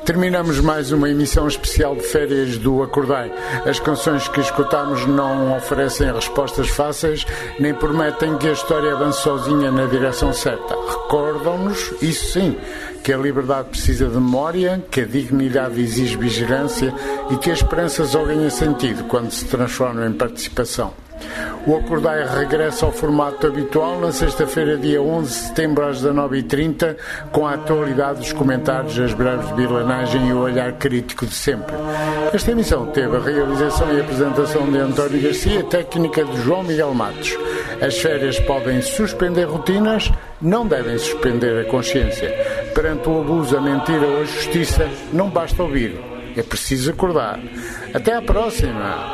Terminamos mais uma emissão especial de férias do Acordai. As canções que escutamos não oferecem respostas fáceis, nem prometem que a história avance sozinha na direção certa. Recordam-nos, isso sim, que a liberdade precisa de memória, que a dignidade exige vigilância e que a esperança só ganha sentido quando se transforma em participação. O Acordai regressa ao formato habitual na sexta-feira, dia 11 de setembro, às 19h30, com a atualidade dos comentários, as breves bilanagem e o olhar crítico de sempre. Esta emissão teve a realização e apresentação de António Garcia, técnica de João Miguel Matos. As férias podem suspender rotinas, não devem suspender a consciência. Perante o abuso, a mentira ou a justiça, não basta ouvir, é preciso acordar. Até à próxima!